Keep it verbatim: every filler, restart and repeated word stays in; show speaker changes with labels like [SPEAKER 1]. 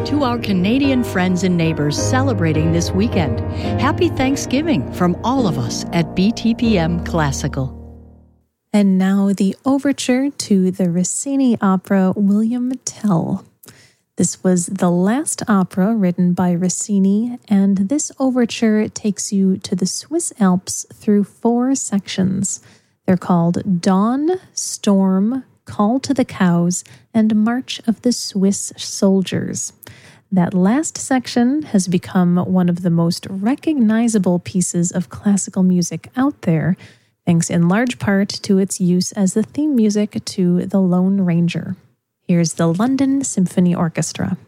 [SPEAKER 1] to our Canadian friends and neighbors celebrating this weekend. Happy Thanksgiving from all of us at B T P M Classical.
[SPEAKER 2] And now the overture to the Rossini opera William Tell. This was the last opera written by Rossini, and this overture takes you to the Swiss Alps through four sections. They're called Dawn, Storm, Call to the Cows, and March of the Swiss Soldiers. That last section has become one of the most recognizable pieces of classical music out there, thanks in large part to its use as the theme music to The Lone Ranger. Here's the London Symphony Orchestra.